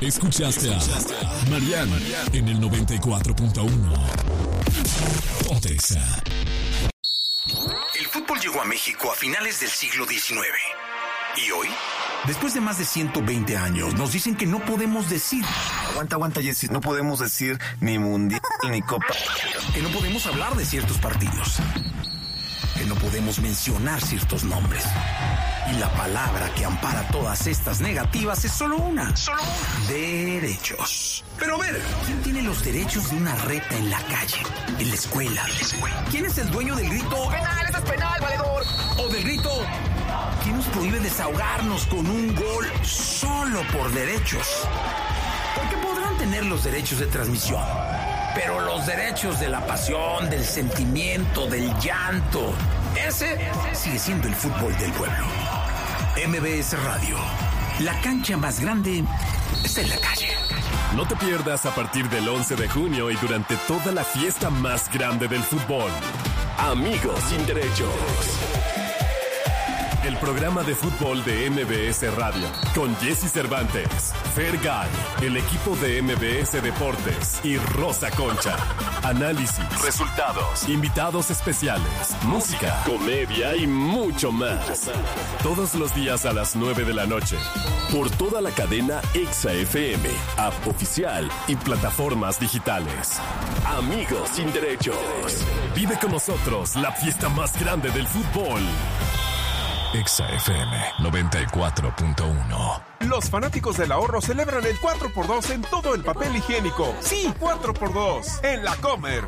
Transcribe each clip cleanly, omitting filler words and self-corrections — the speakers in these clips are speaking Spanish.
Escuchaste a Mariana en el 94.1. Pontexa. El fútbol llegó a México a finales del siglo XIX. ¿Y hoy? Después de más de 120 años, nos dicen que no podemos decir... Aguanta, Jessy. No podemos decir ni mundial ni copa. Que no podemos hablar de ciertos partidos. Que no podemos mencionar ciertos nombres. Y la palabra que ampara todas estas negativas es solo una. Derechos. Pero a ver, ¿quién tiene los derechos de una reta en la calle? En la escuela. ¿Quién es el dueño del grito? ¡Penal, eso es penal, valedor! O del grito... ¿Quién nos prohíbe desahogarnos con un gol solo por derechos? Porque podrán tener los derechos de transmisión, pero los derechos de la pasión, del sentimiento, del llanto, ese sigue siendo el fútbol del pueblo. MBS Radio, la cancha más grande está en la calle. No te pierdas a partir del 11 de junio y durante toda la fiesta más grande del fútbol. Amigos sin derechos. El programa de fútbol de MBS Radio, con Jessy Cervantes, Fergay, el equipo de MBS Deportes y Rosa Concha. Análisis, resultados, invitados especiales, música, comedia y mucho más. Todos los días a las 9 de la noche. Por toda la cadena Exa FM, app oficial y plataformas digitales. Amigos sin derechos. Vive con nosotros la fiesta más grande del fútbol. Exa FM 94.1. Los fanáticos del ahorro celebran el 4x2 en todo el papel higiénico. Sí, 4x2 en La Comer.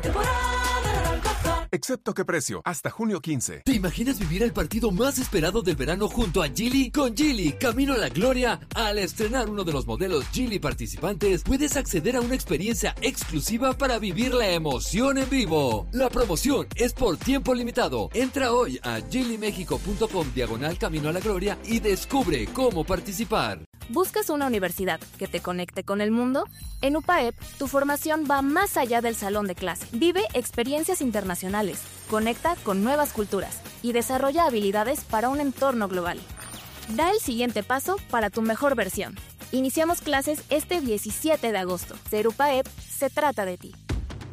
Excepto qué precio, hasta junio 15. ¿Te imaginas vivir el partido más esperado del verano junto a Geely? Con Geely, camino a la gloria. Al estrenar uno de los modelos Geely participantes, puedes acceder a una experiencia exclusiva para vivir la emoción en vivo. La promoción es por tiempo limitado. Entra hoy a geelymexico.com/camino a la gloria y descubre cómo participar. ¿Buscas una universidad que te conecte con el mundo? En UPAEP, tu formación va más allá del salón de clase. Vive experiencias internacionales, conecta con nuevas culturas y desarrolla habilidades para un entorno global. Da el siguiente paso para tu mejor versión. Iniciamos clases este 17 de agosto. Ser UPAEP se trata de ti.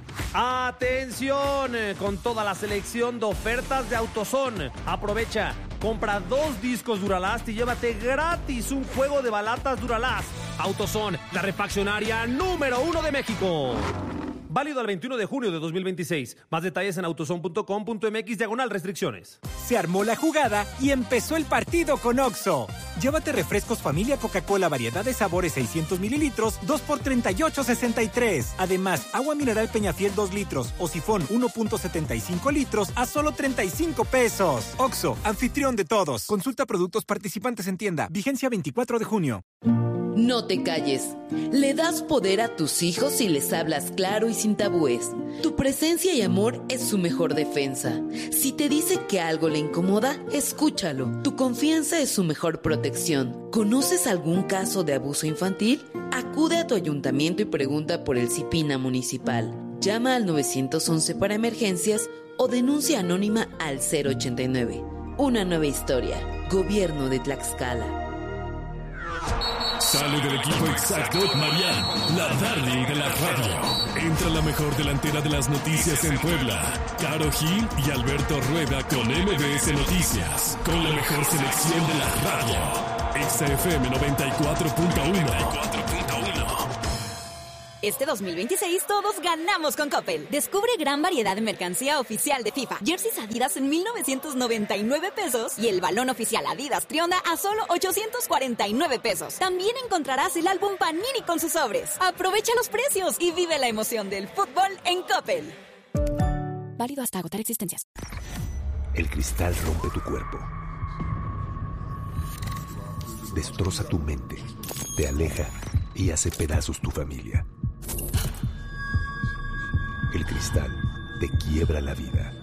¡Atención! Con toda la selección de ofertas de AutoZone. Aprovecha, compra 2 discos Duralast y llévate gratis un juego de balatas Duralast. AutoZone, la refaccionaria número 1 de México. Válido al 21 de junio de 2026. Más detalles en autozone.com.mx/restricciones. Se armó la jugada y empezó el partido con Oxxo. Llévate refrescos familia Coca-Cola variedad de sabores 600 mililitros, 2 por $38.63. Además, agua mineral Peñafiel 2 litros o sifón 1.75 litros a solo 35 pesos. Oxxo, anfitrión de todos. Consulta productos participantes en tienda. Vigencia 24 de junio. No te calles. Le das poder a tus hijos si les hablas claro y sin tabúes. Tu presencia y amor es su mejor defensa. Si te dice que algo le incomoda, escúchalo. Tu confianza es su mejor protección. ¿Conoces algún caso de abuso infantil? Acude a tu ayuntamiento y pregunta por el CIPINA municipal. Llama al 911 para emergencias o denuncia anónima al 089. Una nueva historia. Gobierno de Tlaxcala. Sale del equipo exacto Mariana, la darling de la radio. Entra la mejor delantera de las noticias en Puebla, Caro Gil y Alberto Rueda con MBS Noticias, con la mejor selección de la radio. Exa FM 94.1. Este 2026 todos ganamos con Coppel. Descubre gran variedad de mercancía oficial de FIFA. Jerseys Adidas en 1,999 pesos y el balón oficial Adidas Trionda a solo 849 pesos. También encontrarás el álbum Panini con sus sobres. Aprovecha los precios y vive la emoción del fútbol en Coppel. Válido hasta agotar existencias. El cristal rompe tu cuerpo. Destroza tu mente. Te aleja y hace pedazos tu familia. El cristal te quiebra la vida.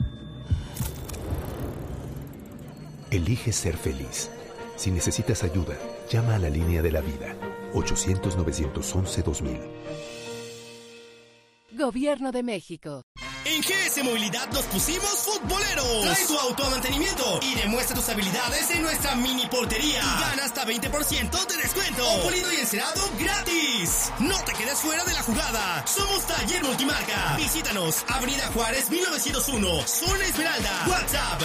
Elige ser feliz. Si necesitas ayuda, llama a la línea de la vida. 800-911-2000. Gobierno de México. En GS Movilidad nos pusimos futboleros. Trae tu auto a mantenimiento y demuestra tus habilidades en nuestra mini portería. Y gana hasta 20% de descuento. O pulido y encerado gratis. No te quedes fuera de la jugada. Somos Taller Multimarca. Visítanos, Avenida Juárez 1901, Zona Esmeralda. WhatsApp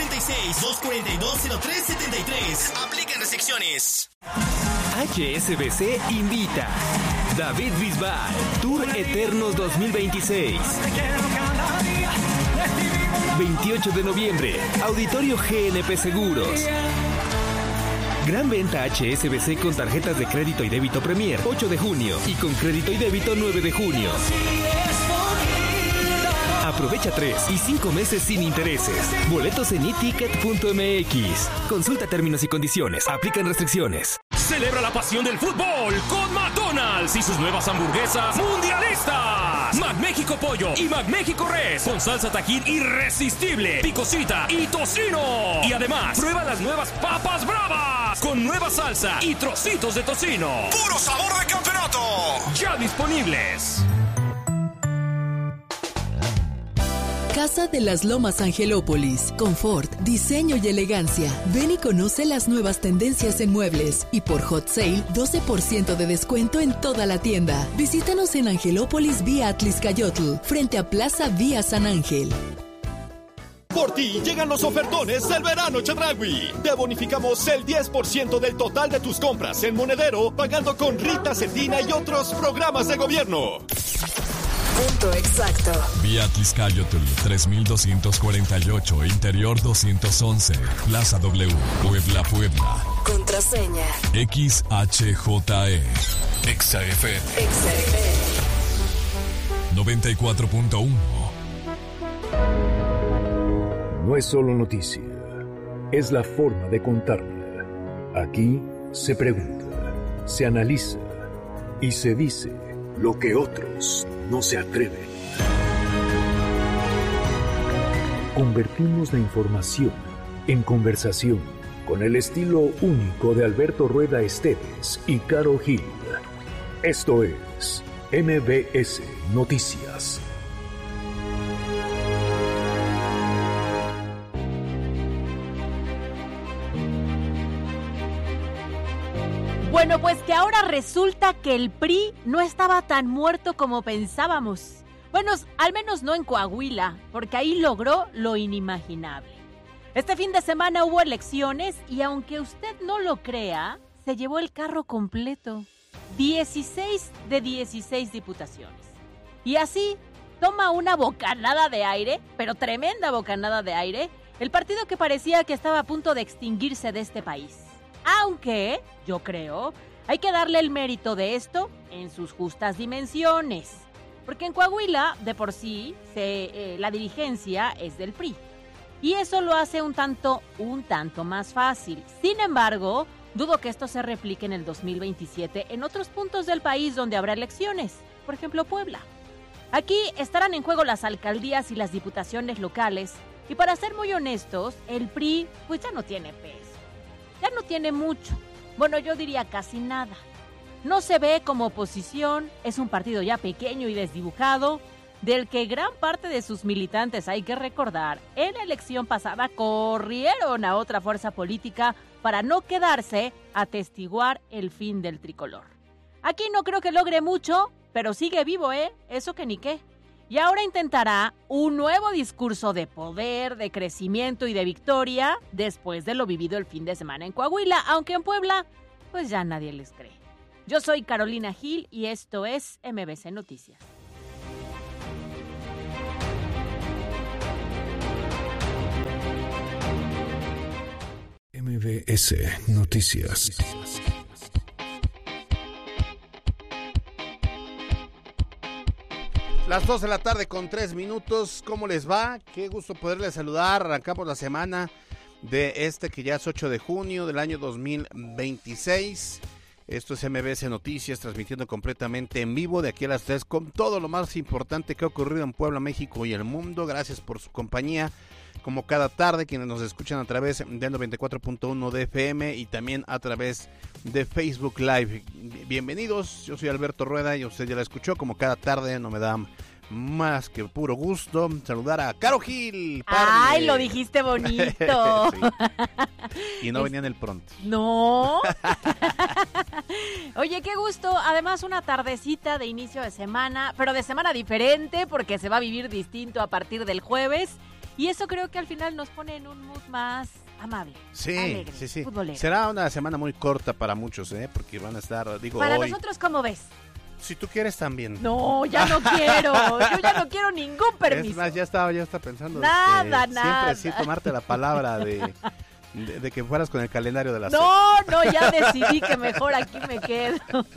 246-242-0373. Aplican restricciones. HSBC invita. David Bisbal, Tour Eternos 2026. 28 de noviembre, Auditorio GNP Seguros. Gran venta HSBC con tarjetas de crédito y débito Premier, 8 de junio. Y con crédito y débito, 9 de junio. Aprovecha 3 y 5 meses sin intereses. Boletos en eticket.mx. Consulta términos y condiciones. Aplican restricciones. Celebra la pasión del fútbol con McDonald's y sus nuevas hamburguesas mundialistas. McMéxico Pollo y McMéxico Res con salsa Tajín irresistible, picosita y tocino. Y además, prueba las nuevas papas bravas con nueva salsa y trocitos de tocino. ¡Puro sabor de campeonato! Ya disponibles. Casa de las Lomas Angelópolis. Confort, diseño y elegancia. Ven y conoce las nuevas tendencias en muebles. Y por Hot Sale, 12% de descuento en toda la tienda. Visítanos en Angelópolis vía Atliscayotl, frente a Plaza Vía San Ángel. Por ti llegan los ofertones del verano Chedraui. Te bonificamos el 10% del total de tus compras en Monedero, pagando con Rita Cetina y otros programas de gobierno. Punto exacto. Vía Atliscayotl 3248, Interior 211, Plaza W, Puebla. Contraseña XHJE. XAFM 94.1. No es solo noticia, es la forma de contarla. Aquí se pregunta, se analiza y se dice lo que otros no se atreven. Convertimos la información en conversación con el estilo único de Alberto Rueda Esteves y Caro Gil. Esto es MBS Noticias. Bueno, pues que ahora resulta que el PRI no estaba tan muerto como pensábamos. Bueno, al menos no en Coahuila, porque ahí logró lo inimaginable. Este fin de semana hubo elecciones y aunque usted no lo crea, se llevó el carro completo. 16 de 16 diputaciones. Y así toma una bocanada de aire, pero tremenda bocanada de aire, el partido que parecía que estaba a punto de extinguirse de este país. Aunque, yo creo, hay que darle el mérito de esto en sus justas dimensiones. Porque en Coahuila, de por sí, la dirigencia es del PRI. Y eso lo hace un tanto más fácil. Sin embargo, dudo que esto se replique en el 2027 en otros puntos del país donde habrá elecciones. Por ejemplo, Puebla. Aquí estarán en juego las alcaldías y las diputaciones locales. Y para ser muy honestos, el PRI pues ya no tiene peso. Ya no tiene mucho. Bueno, yo diría casi nada. No se ve como oposición, es un partido ya pequeño y desdibujado, del que gran parte de sus militantes, hay que recordar, en la elección pasada corrieron a otra fuerza política para no quedarse a atestiguar el fin del tricolor. Aquí no creo que logre mucho, pero sigue vivo, eso que ni qué. Y ahora intentará un nuevo discurso de poder, de crecimiento y de victoria después de lo vivido el fin de semana en Coahuila, aunque en Puebla, pues ya nadie les cree. Yo soy Carolina Gil y esto es MBC Noticias. MBS Noticias. Las 2 de la tarde con 3 minutos. ¿Cómo les va? Qué gusto poderles saludar. Arrancamos la semana de que ya es 8 de junio del año 2026. Esto es MBS Noticias, transmitiendo completamente en vivo de aquí a las 3 con todo lo más importante que ha ocurrido en Puebla, México y el mundo. Gracias por su compañía, como cada tarde, quienes nos escuchan a través de 94.1 de FM y también a través de Facebook Live. Bienvenidos, yo soy Alberto Rueda y usted ya la escuchó, como cada tarde no me da más que puro gusto saludar a Caro Gil. ¡Ay, lo dijiste bonito! Sí. Y no venía en el pronto. ¡No! Oye, qué gusto. Además, una tardecita de inicio de semana, pero de semana diferente porque se va a vivir distinto a partir del jueves. Y eso creo que al final nos pone en un mood más amable. Sí, alegre, sí. futbolero. Será una semana muy corta para muchos, porque van a estar, Para hoy. nosotros, ¿cómo ves? Si tú quieres también. No, ya no quiero. Yo ya no quiero ningún permiso. Es más, ya estaba pensando. Nada. Siempre sí tomarte la palabra de que fueras con el calendario de la No, ya decidí que mejor aquí me quedo.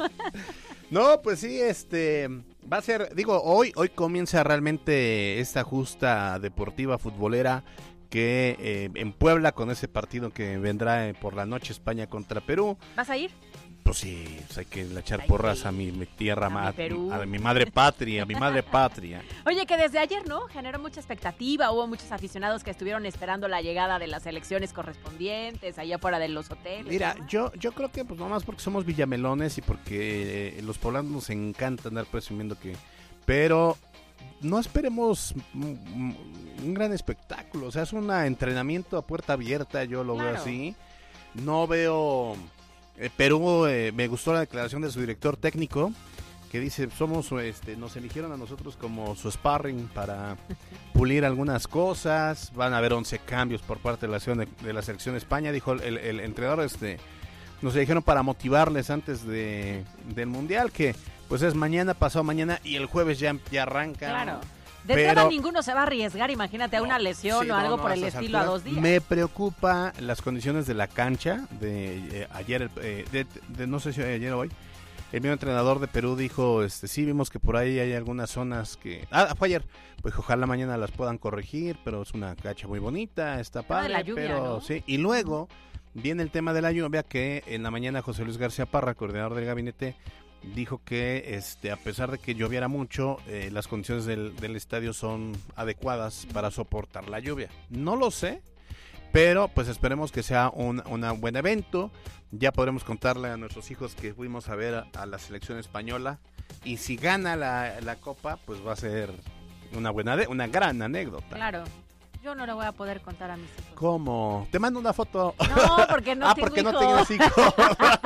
No, pues sí, va a ser, hoy comienza realmente esta justa deportiva futbolera que en Puebla con ese partido que vendrá por la noche España contra Perú. ¿Vas a ir? Pues sí, hay que echar porras a mi tierra, a mi madre patria, Oye, que desde ayer, ¿no? Generó mucha expectativa, hubo muchos aficionados que estuvieron esperando la llegada de las selecciones correspondientes allá fuera de los hoteles. Mira, ¿no? yo creo que pues nomás porque somos villamelones y porque los poblanos nos encanta andar presumiendo pero no esperemos un gran espectáculo, o sea, es un entrenamiento a puerta abierta, yo lo veo así. No veo... Perú, me gustó la declaración de su director técnico que dice, nos eligieron a nosotros como su sparring para pulir algunas cosas, van a haber 11 cambios por parte de la selección de España, dijo el entrenador, nos eligieron para motivarles antes del Mundial, que pues es mañana, pasado mañana y el jueves ya arranca. Claro. De entrada ninguno se va a arriesgar, imagínate, a una lesión o algo por el estilo a 2 días. Me preocupa las condiciones de la cancha de ayer, no sé si ayer o hoy. El mismo entrenador de Perú dijo, sí vimos que por ahí hay algunas zonas que... fue ayer. Pues ojalá mañana las puedan corregir, pero es una cancha muy bonita, está padre. La lluvia, pero ¿no? sí. Y luego viene el tema de la lluvia, que en la mañana José Luis García Parra, coordinador del gabinete, dijo que a pesar de que lloviera mucho, las condiciones del estadio son adecuadas para soportar la lluvia. No lo sé, pero pues esperemos que sea un buen evento. Ya podremos contarle a nuestros hijos que fuimos a ver a la selección española, y si gana la copa, pues va a ser una gran anécdota. Claro. Yo no le voy a poder contar a mis hijos. ¿Cómo? Te mando una foto. No, porque no tengo porque hijos. no tienes hijos.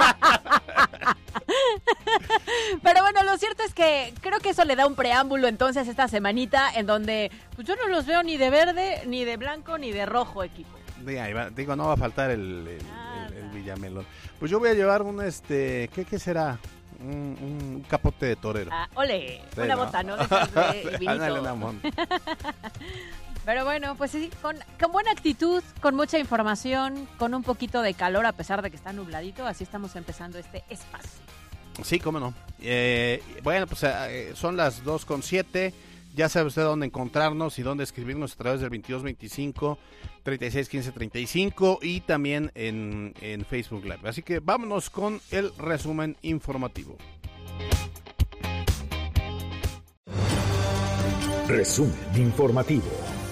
Pero bueno, lo cierto es que creo que eso le da un preámbulo entonces esta semanita en donde pues yo no los veo ni de verde, ni de blanco, ni de rojo, equipo. No va a faltar el Villamelón. Pues yo voy a llevar ¿qué será? Un capote de torero. Ole, sí, una bota, ¿no? De vinito. Pero bueno, pues sí, con buena actitud, con mucha información, con un poquito de calor a pesar de que está nubladito, así estamos empezando este espacio. Sí, cómo no. Bueno, pues son las 2:07. Ya sabe usted dónde encontrarnos y dónde escribirnos a través del 2225-361535 y también en Facebook Live. Así que vámonos con el resumen informativo. Resumen informativo.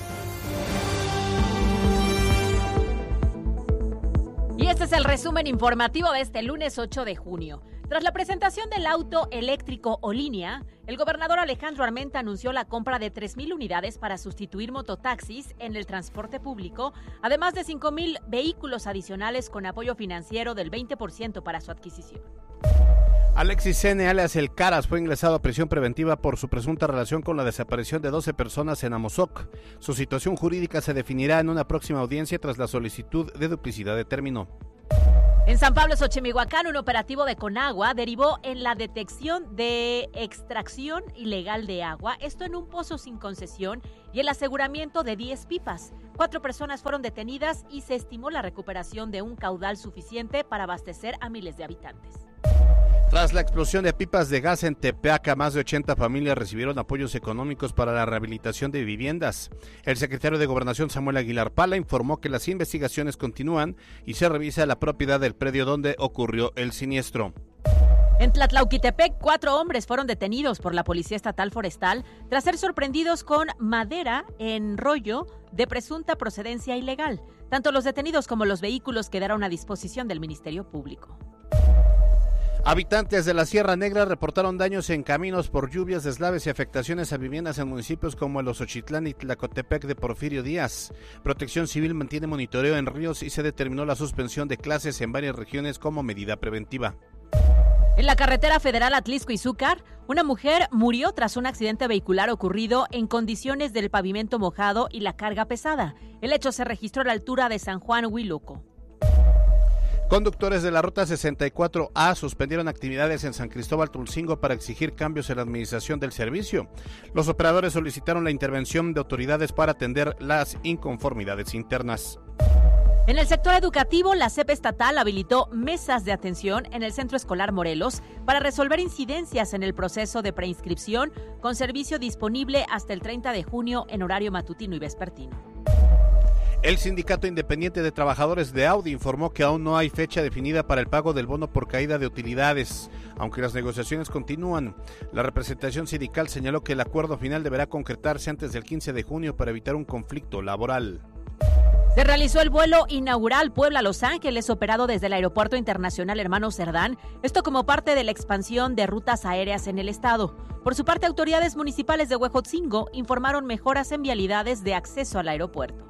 Y este es el resumen informativo de este lunes 8 de junio. Tras la presentación del auto eléctrico o línea, el gobernador Alejandro Armenta anunció la compra de 3,000 unidades para sustituir mototaxis en el transporte público, además de 5,000 vehículos adicionales con apoyo financiero del 20% para su adquisición. Alexis N., alias El Caras, fue ingresado a prisión preventiva por su presunta relación con la desaparición de 12 personas en Amozoc. Su situación jurídica se definirá en una próxima audiencia tras la solicitud de duplicidad de término. En San Pablo, Xochimihuacán, un operativo de Conagua derivó en la detección de extracción ilegal de agua, esto en un pozo sin concesión, y el aseguramiento de 10 pipas. 4 personas fueron detenidas y se estimó la recuperación de un caudal suficiente para abastecer a miles de habitantes. Tras la explosión de pipas de gas en Tepeaca, más de 80 familias recibieron apoyos económicos para la rehabilitación de viviendas. El secretario de Gobernación, Samuel Aguilar Pala, informó que las investigaciones continúan y se revisa la propiedad del predio donde ocurrió el siniestro. En Tlatlauquitepec, 4 hombres fueron detenidos por la Policía Estatal Forestal tras ser sorprendidos con madera en rollo de presunta procedencia ilegal. Tanto los detenidos como los vehículos quedaron a disposición del Ministerio Público. Habitantes de la Sierra Negra reportaron daños en caminos por lluvias, deslaves y afectaciones a viviendas en municipios como el Osochitlán y Tlacotepec de Porfirio Díaz. Protección Civil mantiene monitoreo en ríos y se determinó la suspensión de clases en varias regiones como medida preventiva. En la carretera federal Atlixco-Izúcar, una mujer murió tras un accidente vehicular ocurrido en condiciones del pavimento mojado y la carga pesada. El hecho se registró a la altura de San Juan Huiluco. Conductores de la Ruta 64A suspendieron actividades en San Cristóbal Tulcingo para exigir cambios en la administración del servicio. Los operadores solicitaron la intervención de autoridades para atender las inconformidades internas. En el sector educativo, la SEP estatal habilitó mesas de atención en el Centro Escolar Morelos para resolver incidencias en el proceso de preinscripción, con servicio disponible hasta el 30 de junio en horario matutino y vespertino. El Sindicato Independiente de Trabajadores de Audi informó que aún no hay fecha definida para el pago del bono por caída de utilidades. Aunque las negociaciones continúan, la representación sindical señaló que el acuerdo final deberá concretarse antes del 15 de junio para evitar un conflicto laboral. Se realizó el vuelo inaugural Puebla-Los Ángeles, operado desde el Aeropuerto Internacional Hermano Cerdán, esto como parte de la expansión de rutas aéreas en el estado. Por su parte, autoridades municipales de Huejotzingo informaron mejoras en vialidades de acceso al aeropuerto.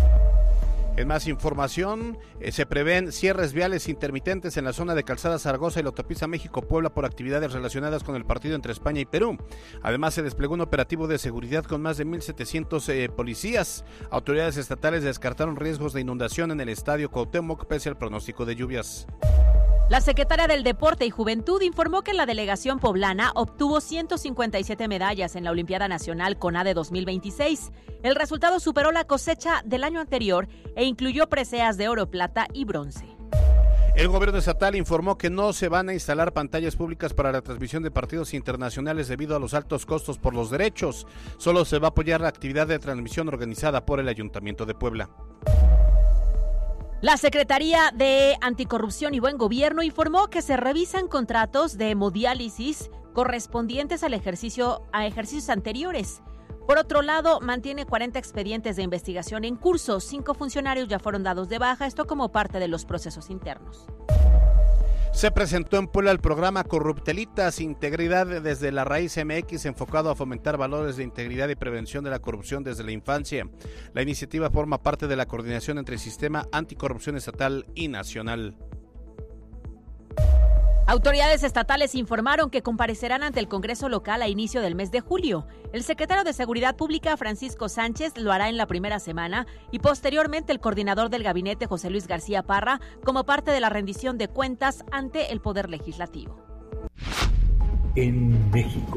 En más información, se prevén cierres viales intermitentes en la zona de Calzada Zaragoza y la autopista México-Puebla por actividades relacionadas con el partido entre España y Perú. Además, se desplegó un operativo de seguridad con más de 1,700 policías. Autoridades estatales descartaron riesgos de inundación en el estadio Cuauhtémoc pese al pronóstico de lluvias. La secretaria del Deporte y Juventud informó que la delegación poblana obtuvo 157 medallas en la Olimpiada Nacional CONADE 2026. El resultado superó la cosecha del año anterior e incluyó preseas de oro, plata y bronce. El gobierno estatal informó que no se van a instalar pantallas públicas para la transmisión de partidos internacionales debido a los altos costos por los derechos. Solo se va a apoyar la actividad de transmisión organizada por el Ayuntamiento de Puebla. La Secretaría de Anticorrupción y Buen Gobierno informó que se revisan contratos de hemodiálisis correspondientes a ejercicios anteriores. Por otro lado, mantiene 40 expedientes de investigación en curso. 5 funcionarios ya fueron dados de baja, esto como parte de los procesos internos. Se presentó en Puebla el programa Corruptelitas, Integridad desde la Raíz MX, enfocado a fomentar valores de integridad y prevención de la corrupción desde la infancia. La iniciativa forma parte de la coordinación entre el Sistema Anticorrupción Estatal y Nacional. Autoridades estatales informaron que comparecerán ante el Congreso local a inicio del mes de julio. El secretario de Seguridad Pública, Francisco Sánchez, lo hará en la primera semana y posteriormente el coordinador del gabinete, José Luis García Parra, como parte de la rendición de cuentas ante el Poder Legislativo. En México.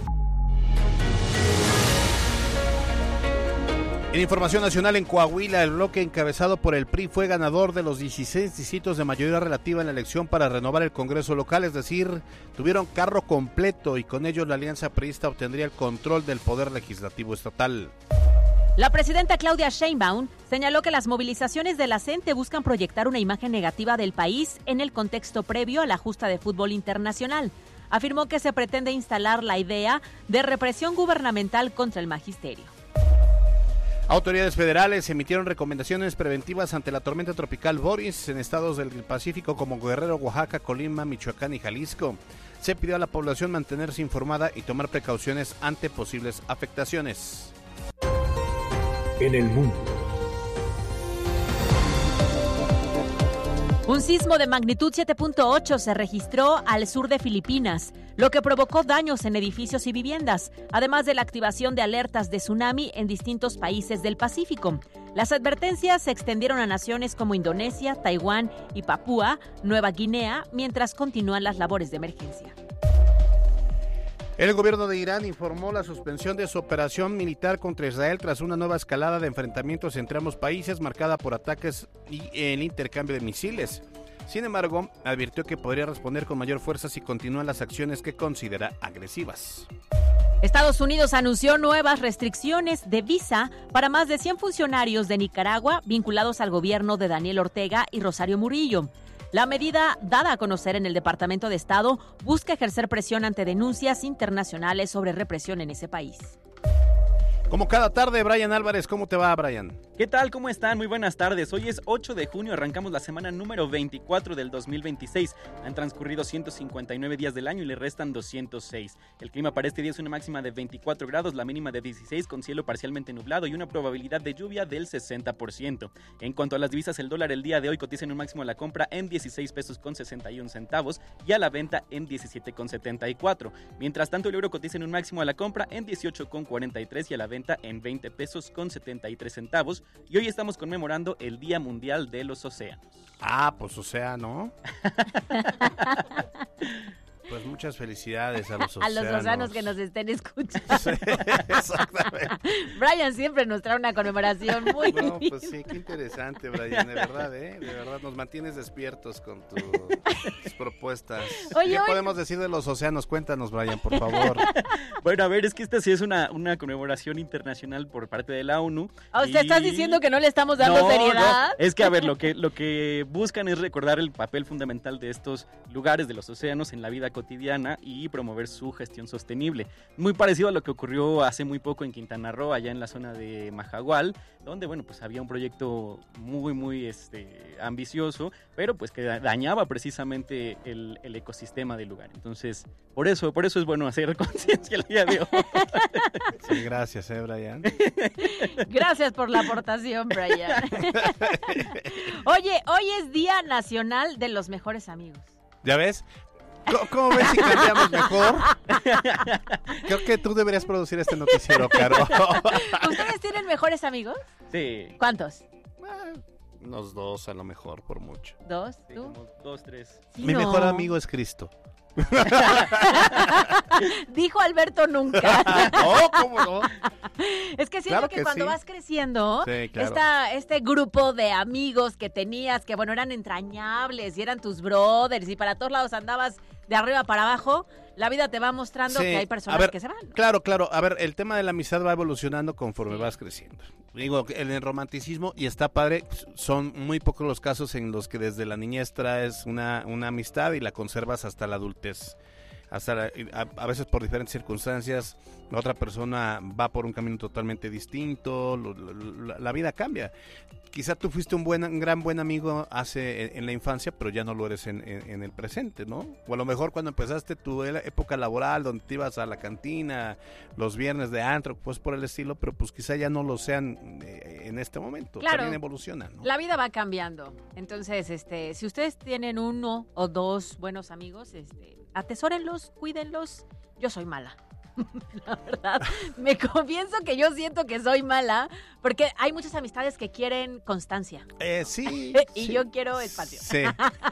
En información nacional, en Coahuila, el bloque encabezado por el PRI fue ganador de los 16 distritos de mayoría relativa en la elección para renovar el Congreso local, es decir, tuvieron carro completo y con ello la alianza priista obtendría el control del Poder Legislativo estatal. La presidenta Claudia Sheinbaum señaló que las movilizaciones de la CENTE buscan proyectar una imagen negativa del país en el contexto previo a la justa de fútbol internacional. Afirmó que se pretende instalar la idea de represión gubernamental contra el magisterio. Autoridades federales emitieron recomendaciones preventivas ante la tormenta tropical Boris en estados del Pacífico como Guerrero, Oaxaca, Colima, Michoacán y Jalisco. Se pidió a la población mantenerse informada y tomar precauciones ante posibles afectaciones. En el mundo. Un sismo de magnitud 7.8 se registró al sur de Filipinas, lo que provocó daños en edificios y viviendas, además de la activación de alertas de tsunami en distintos países del Pacífico. Las advertencias se extendieron a naciones como Indonesia, Taiwán y Papúa Nueva Guinea, mientras continúan las labores de emergencia. El gobierno de Irán informó la suspensión de su operación militar contra Israel tras una nueva escalada de enfrentamientos entre ambos países marcada por ataques y el intercambio de misiles. Sin embargo, advirtió que podría responder con mayor fuerza si continúan las acciones que considera agresivas. Estados Unidos anunció nuevas restricciones de visa para más de 100 funcionarios de Nicaragua vinculados al gobierno de Daniel Ortega y Rosario Murillo. La medida, dada a conocer en el Departamento de Estado, busca ejercer presión ante denuncias internacionales sobre represión en ese país. Como cada tarde, Brian Álvarez, ¿cómo te va, Brian? ¿Qué tal? ¿Cómo están? Muy buenas tardes. Hoy es 8 de junio, arrancamos la semana número 24 del 2026. Han transcurrido 159 días del año y le restan 206. El clima para este día es una máxima de 24 grados, la mínima de 16 con cielo parcialmente nublado y una probabilidad de lluvia del 60%. En cuanto a las divisas, el dólar el día de hoy cotiza en un máximo a la compra en 16 pesos con 61 centavos y a la venta en 17 con 74. Mientras tanto, el euro cotiza en un máximo a la compra en 18 con 43 y a la venta en 20 pesos con 73 centavos. Y hoy estamos conmemorando el Día Mundial de los Océanos. Ah, pues océano. Pues muchas felicidades a los océanos. A los océanos que nos estén escuchando. Sí, exactamente. Brian siempre nos trae una conmemoración muy No, linda. pues sí, qué interesante, Brian, de verdad, de verdad, nos mantienes despiertos con tus propuestas. Oye, ¿Qué hoy... podemos decir de los océanos? Cuéntanos, Brian, por favor. Bueno, a ver, es que esta sí es una conmemoración internacional por parte de la ONU. O sea, ¿estás diciendo que no le estamos dando seriedad? No. Es que, a ver, lo que buscan es recordar el papel fundamental de estos lugares, de los océanos, en la vida cotidiana y promover su gestión sostenible. Muy parecido a lo que ocurrió hace muy poco en Quintana Roo, allá en la zona de Majagual, donde, bueno, pues había un proyecto muy ambicioso, pero pues que dañaba precisamente el ecosistema del lugar. Entonces, por eso es bueno hacer conciencia el día de hoy. Sí, gracias, Brian. Gracias por la aportación, Brian. Oye, hoy es Día Nacional de los Mejores Amigos. ¿Ya ves? ¿Cómo ves si cambiamos mejor? Creo que tú deberías producir este noticiero, Caro. ¿Ustedes tienen mejores amigos? Sí. ¿Cuántos? Unos 2 a lo mejor, por mucho. ¿2? Sí, ¿tú? como 2, 3. Sí, Mi no. mejor amigo es Cristo. Dijo Alberto nunca. No, ¿cómo no? Es que siento Claro que que cuando sí. vas creciendo, Sí, claro. este grupo de amigos que tenías, que bueno, eran entrañables y eran tus brothers y para todos lados andabas de arriba para abajo, la vida te va mostrando Sí, que hay a personas ver, que se van, ¿no? Claro. A ver, el tema de la amistad va evolucionando conforme vas creciendo. Digo, en el romanticismo, y está padre, son muy pocos los casos en los que desde la niñez traes una amistad y la conservas hasta la adultez. A veces por diferentes circunstancias, la otra persona va por un camino totalmente distinto, la vida cambia. Quizá tú fuiste un gran buen amigo en la infancia, pero ya no lo eres en el presente, ¿no? O a lo mejor cuando empezaste tu época laboral, donde te ibas a la cantina, los viernes de antro, pues por el estilo, pero pues quizá ya no lo sean en este momento. Claro. También evoluciona, ¿no? La vida va cambiando. Entonces, si ustedes tienen 1 o 2 buenos amigos, atesórenlos, cuídenlos. Yo soy mala. La verdad, me confieso que yo siento que soy mala, porque hay muchas amistades que quieren constancia. Sí. Y sí. yo quiero espacio. Sí.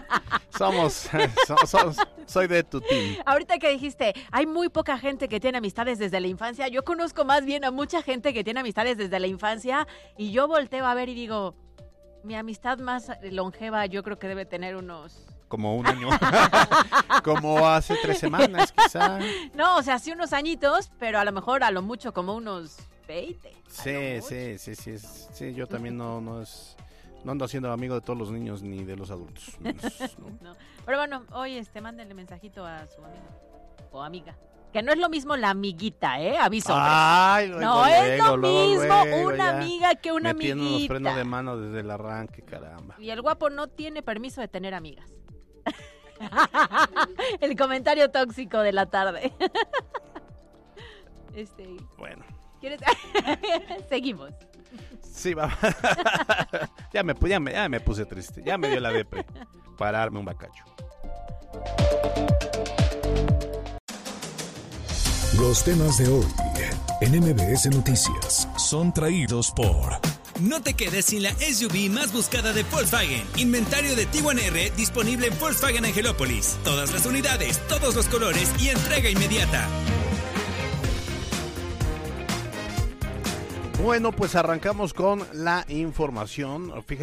Soy de tu team. Ahorita que dijiste, hay muy poca gente que tiene amistades desde la infancia. Yo conozco más bien a mucha gente que tiene amistades desde la infancia y yo volteo a ver y digo, mi amistad más longeva yo creo que debe tener unos... Como un año. Como hace 3 semanas, quizá. No, o sea, sí unos añitos, pero a lo mejor a lo mucho como unos 20. Sí, yo también no ando siendo amigo de todos los niños ni de los adultos. ¿No? No. Pero bueno, hoy mándenle mensajito a su amigo o amiga. Que no es lo mismo la amiguita, aviso. Ay, no es lo mismo una amiga que una metiendo amiguita. los frenos de mano desde el arranque, caramba. Y el guapo no tiene permiso de tener amigas. El comentario tóxico de la tarde. Bueno. ¿Quieres? Seguimos. Sí, vamos. ya me puse triste. Ya me dio la depre. Para darme un bacacho. Los temas de hoy en MBS Noticias son traídos por... No te quedes sin la SUV más buscada de Volkswagen. Inventario de Tiguan R disponible en Volkswagen Angelópolis. Todas las unidades, todos los colores y entrega inmediata. Bueno, pues arrancamos con la información. Fíjate